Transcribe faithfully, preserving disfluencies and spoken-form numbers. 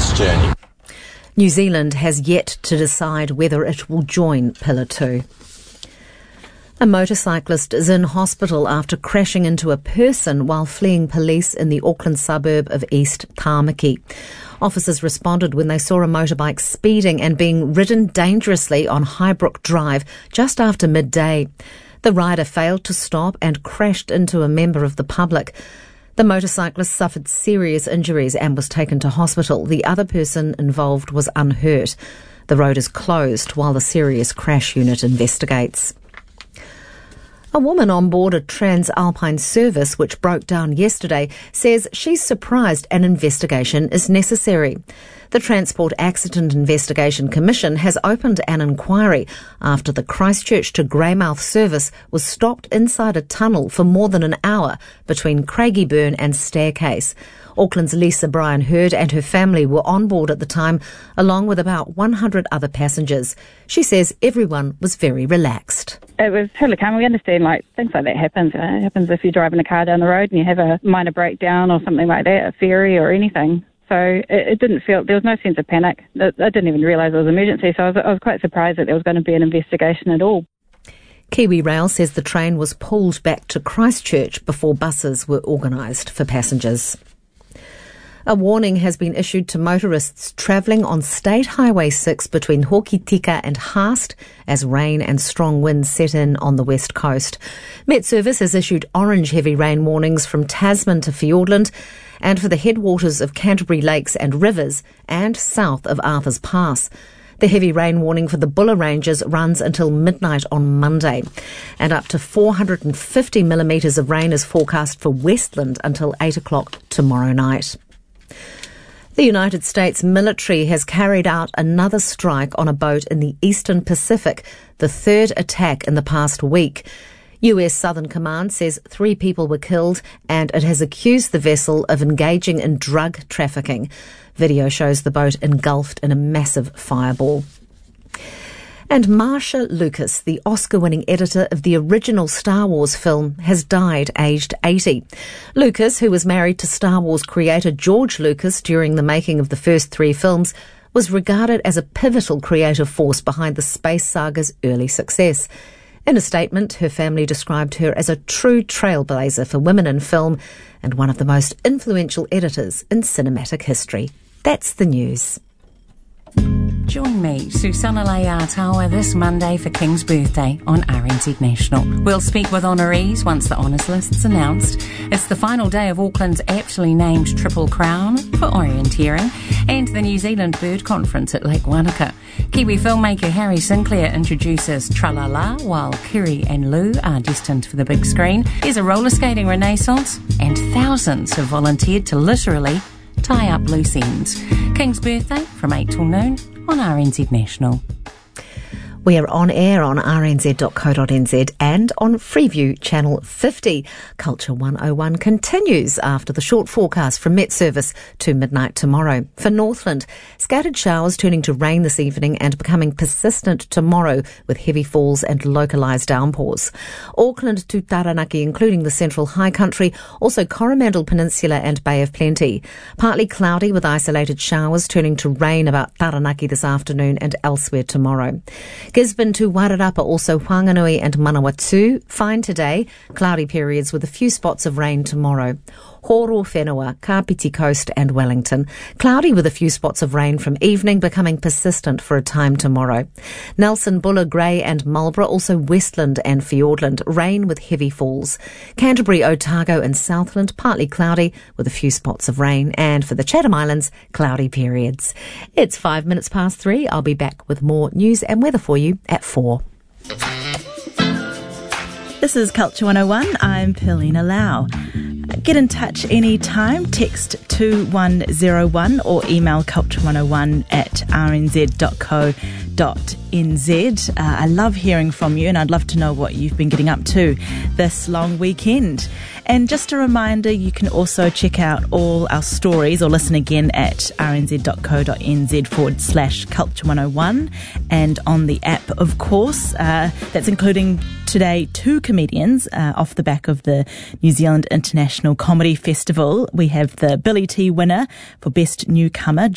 this journey. New Zealand has yet to decide whether it will join Pillar two. A motorcyclist is in hospital after crashing into a person while fleeing police in the Auckland suburb of East Tāmaki. Officers responded when they saw a motorbike speeding and being ridden dangerously on Highbrook Drive just after midday. The rider failed to stop and crashed into a member of the public. The motorcyclist suffered serious injuries and was taken to hospital. The other person involved was unhurt. The road is closed while the serious crash unit investigates. A woman on board a Transalpine service which broke down yesterday says she's surprised an investigation is necessary. The Transport Accident Investigation Commission has opened an inquiry after the Christchurch to Greymouth service was stopped inside a tunnel for more than an hour between Craigieburn and Staircase. Auckland's Lisa Bryan Hurd and her family were on board at the time, along with about one hundred other passengers. She says everyone was very relaxed. It was totally calm. We understand, like, things like that happens. It happens if you're driving a car down the road and you have a minor breakdown or something like that, a ferry or anything. So it, it didn't feel, there was no sense of panic. I didn't even realise it was an emergency, so I was, I was quite surprised that there was going to be an investigation at all. Kiwi Rail says the train was pulled back to Christchurch before buses were organised for passengers. A warning has been issued to motorists travelling on State Highway six between Hokitika and Haast as rain and strong winds set in on the west coast. Met Service has issued orange heavy rain warnings from Tasman to Fiordland and for the headwaters of Canterbury Lakes and rivers and south of Arthur's Pass. The heavy rain warning for the Buller Ranges runs until midnight on Monday, and up to four hundred fifty millimetres of rain is forecast for Westland until eight o'clock tomorrow night. The United States military has carried out another strike on a boat in the Eastern Pacific, the third attack in the past week. U S Southern Command says three people were killed and it has accused the vessel of engaging in drug trafficking. Video shows the boat engulfed in a massive fireball. And Marcia Lucas, the Oscar-winning editor of the original Star Wars film, has died aged eighty. Lucas, who was married to Star Wars creator George Lucas during the making of the first three films, was regarded as a pivotal creative force behind the space saga's early success. In a statement, her family described her as a true trailblazer for women in film and one of the most influential editors in cinematic history. That's the news. Join me, Susana Leatawa, this Monday for King's birthday on R N Z National. We'll speak with honorees once the honours list's announced. It's the final day of Auckland's aptly named Triple Crown for orienteering and the New Zealand Bird Conference at Lake Wanaka. Kiwi filmmaker Harry Sinclair introduces Tralala while Kiri and Lou are destined for the big screen. There's a roller skating renaissance and thousands have volunteered to literally tie up loose ends. King's birthday from eight till noon on R N Z National. We are on air on r n z dot co dot n z and on Freeview Channel fifty. Culture one oh one continues after the short forecast from Met Service to midnight tomorrow. For Northland, scattered showers turning to rain this evening and becoming persistent tomorrow with heavy falls and localised downpours. Auckland to Taranaki, including the Central High Country, also Coromandel Peninsula and Bay of Plenty. Partly cloudy with isolated showers turning to rain about Taranaki this afternoon and elsewhere tomorrow. Gisborne to Wairarapa, also Whanganui and Manawatu, fine today, cloudy periods with a few spots of rain tomorrow. Horo Whenua, Kapiti Coast and Wellington, cloudy with a few spots of rain from evening, becoming persistent for a time tomorrow. Nelson, Buller, Grey and Marlborough, also Westland and Fiordland, rain with heavy falls. Canterbury, Otago and Southland, partly cloudy with a few spots of rain. And for the Chatham Islands, cloudy periods. It's five minutes past three. I'll be back with more news and weather for you at four. This is Culture one oh one. I'm Perlina Lau. Get in touch anytime. Text two one oh one or email culture one oh one at r n z dot co dot n z. Uh, I love hearing from you and I'd love to know what you've been getting up to this long weekend. And just a reminder, you can also check out all our stories or listen again at r n z dot co dot n z forward slash culture one oh one and on the app, of course. Uh, that's including today two comedians uh, off the back of the New Zealand International Comedy Festival. We have the Billy T winner for Best Newcomer,